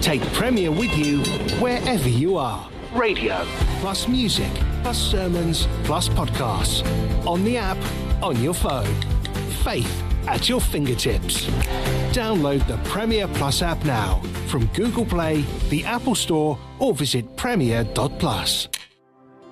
Take Premier with you wherever you are. Radio, plus music, plus sermons, plus podcasts. On the app, on your phone. Faith at your fingertips. Download the Premier Plus app now from Google Play, the Apple Store, or visit premier.plus.